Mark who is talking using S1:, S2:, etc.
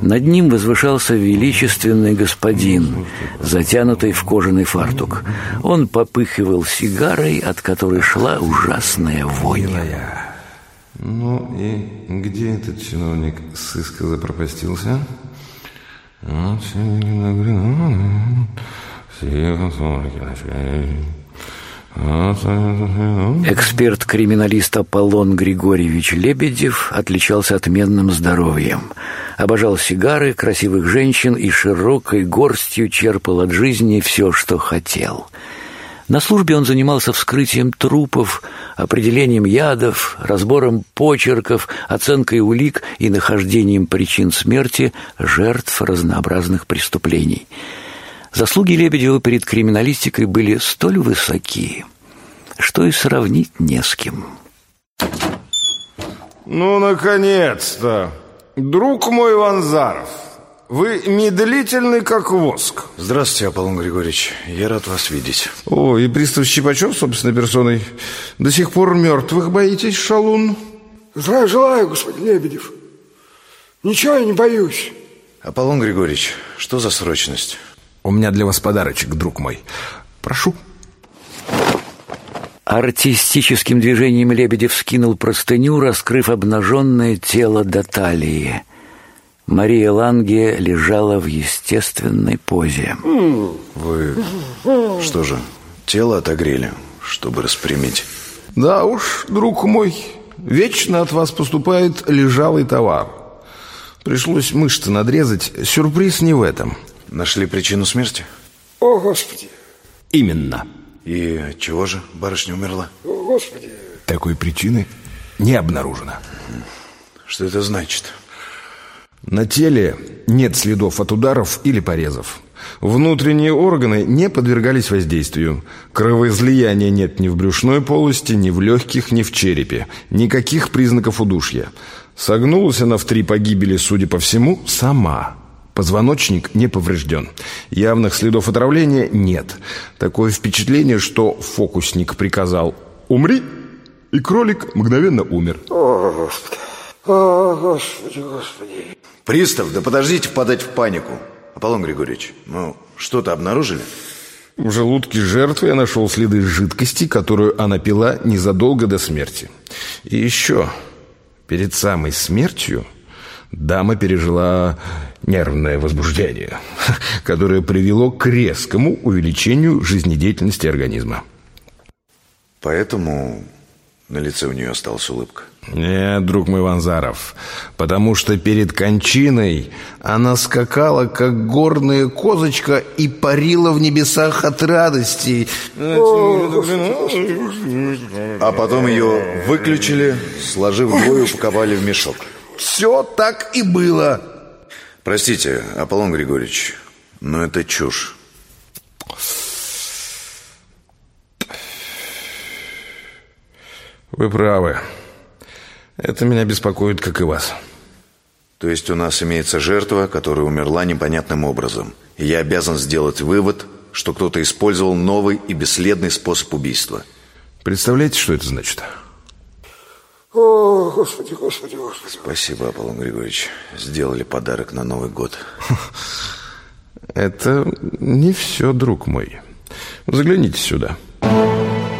S1: Над ним возвышался величественный господин, затянутый в кожаный фартук. Он попыхивал сигарой, от которой шла ужасная вонь.
S2: Ну и где этот чиновник сыска запропастился?
S1: Эксперт-криминалист Аполлон Григорьевич Лебедев отличался отменным здоровьем. Обожал сигары, красивых женщин и широкой горстью черпал от жизни все, что хотел. На службе он занимался вскрытием трупов, определением ядов, разбором почерков, оценкой улик и нахождением причин смерти жертв разнообразных преступлений. Заслуги Лебедева перед криминалистикой были столь высоки, что и сравнить не с кем.
S2: Ну, наконец-то! Друг мой Ванзаров, вы медлительный, как воск.
S3: Здравствуйте, Аполлон Григорьевич. Я рад вас видеть.
S2: О, и пристав Щипачев собственной персоной. До сих пор мертвых боитесь, шалун?
S4: Здравия желаю, господин Лебедев. Ничего я не боюсь.
S3: Аполлон Григорьевич, что за срочность?
S5: У меня для вас подарочек, друг мой. Прошу.
S1: Артистическим движением Лебедев скинул простыню, раскрыв обнаженное тело до талии. Мария Ланге лежала в естественной позе.
S3: Вы что же, тело отогрели, чтобы распрямить?
S2: Да уж, друг мой, вечно от вас поступает лежалый товар. Пришлось мышцы надрезать. Сюрприз не в этом.
S3: Нашли причину смерти?
S4: О, Господи!
S5: Именно.
S3: И от чего же барышня умерла?
S4: О, Господи!
S5: Такой причины не обнаружено.
S3: Что это значит?
S2: На теле нет следов от ударов или порезов. Внутренние органы не подвергались воздействию. Кровоизлияния нет ни в брюшной полости, ни в легких, ни в черепе. Никаких признаков удушья. Согнулась она в 3 погибели, судя по всему, сама. Позвоночник не поврежден. Явных следов отравления нет. Такое впечатление, что фокусник приказал «умри», и кролик мгновенно умер.
S4: О, Господи! О, Господи, Господи!
S3: Пристав, да подождите впадать в панику. Аполлон Григорьевич, ну, что-то обнаружили?
S2: В желудке жертвы я нашел следы жидкости, которую она пила незадолго до смерти. И еще, перед самой смертью дама пережила нервное возбуждение, которое привело к резкому увеличению жизнедеятельности организма.
S3: Поэтому на лице у нее осталась улыбка?
S2: Нет, друг мой Ванзаров, потому что перед кончиной она скакала, как горная козочка, и парила в небесах от радости.
S3: А потом ее выключили, сложив вдвое, упаковали в мешок.
S2: Все так и было.
S3: Простите, Аполлон Григорьевич, но это чушь.
S2: Вы правы. Это меня беспокоит, как и вас.
S3: То есть у нас имеется жертва, которая умерла непонятным образом. И я обязан сделать вывод, что кто-то использовал новый и бесследный способ убийства.
S2: Представляете, что это значит?
S4: О, Господи, Господи, Господи!
S3: Спасибо, Аполлон Григорьевич. Сделали подарок на Новый год.
S2: Это не все, друг мой. Загляните сюда.